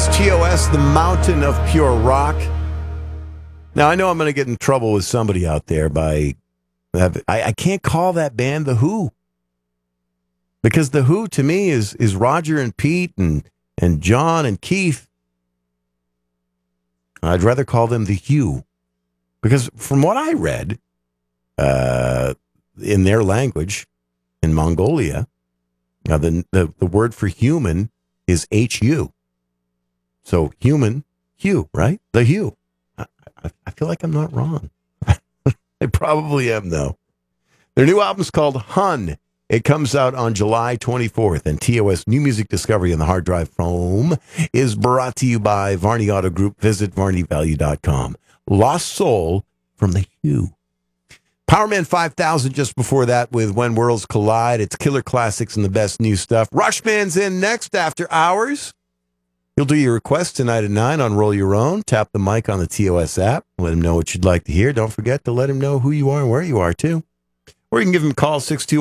is TOS, the Mountain of Pure Rock. Now, I know I'm going to get in trouble with somebody out there by... I can't call that band The Who. Because The Who, to me, is Roger and Pete and John and Keith. I'd rather call them The Hue. Because from what I read, in their language, in Mongolia, the word for human is HU. So human, hue, right? The hue. I feel like I'm not wrong. I probably am, though. Their new album's called Hun. It comes out on July 24th, and TOS New Music Discovery on the Hard Drive Foam is brought to you by Varney Auto Group. Visit varneyvalue.com. Lost Soul from The Hue. Powerman 5000 just before that with When Worlds Collide. It's killer classics and the best new stuff. Rushman's in next after hours. You'll do your request tonight at 9 on Roll Your Own. Tap the mic on the TOS app. Let him know what you'd like to hear. Don't forget to let him know who you are and where you are, too. Or you can give him a call,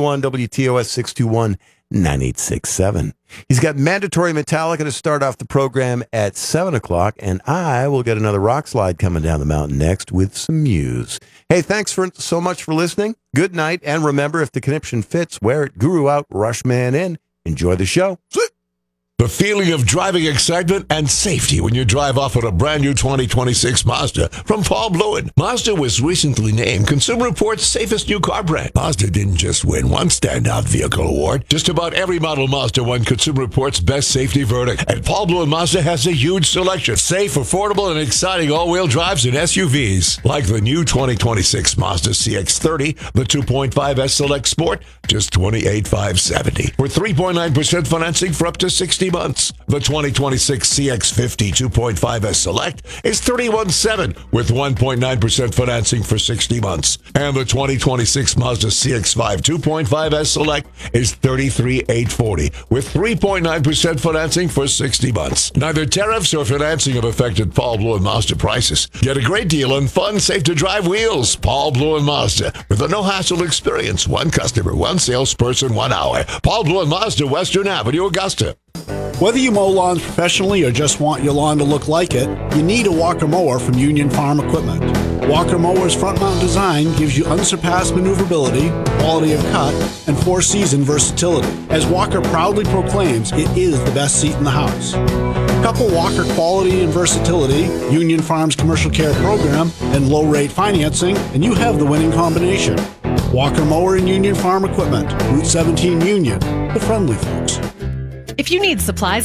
621-WTOS, 621-9867. He's got Mandatory Metallica to start off the program at 7 o'clock, and I will get another rock slide coming down the mountain next with some Muse. Hey, thanks so much for listening. Good night, and remember, if the conniption fits, wear it, guru out, Rushman in. Enjoy the show. The feeling of driving excitement and safety when you drive off in a brand new 2026 Mazda from Paul Bluen. Mazda was recently named Consumer Reports' safest new car brand. Mazda didn't just win one standout vehicle award. Just about every model Mazda won Consumer Reports' best safety verdict. And Paul Bluen Mazda has a huge selection. Safe, affordable, and exciting all-wheel drives and SUVs. Like the new 2026 Mazda CX-30, the 2.5S Select Sport, just $28,570. For 3.9% financing for up to 60 months. The 2026 CX-50 2.5S Select is $31,700 with 1.9% financing for 60 months. And the 2026 Mazda CX-5 2.5S Select is $33,840 with 3.9% financing for 60 months. Neither tariffs or financing have affected Paul Bluen Mazda prices. Get a great deal on fun, safe-to-drive wheels. Paul Bluen Mazda with a no-hassle experience. One customer, one salesperson, 1 hour. Paul Bluen Mazda, Western Avenue, Augusta. Whether you mow lawns professionally or just want your lawn to look like it, you need a Walker mower from Union Farm Equipment. Walker mower's front-mount design gives you unsurpassed maneuverability, quality of cut, and four-season versatility. As Walker proudly proclaims, it is the best seat in the house. Couple Walker quality and versatility, Union Farm's commercial care program, and low-rate financing, and you have the winning combination. Walker mower and Union Farm Equipment, Route 17 Union, the friendly folks. If you need supplies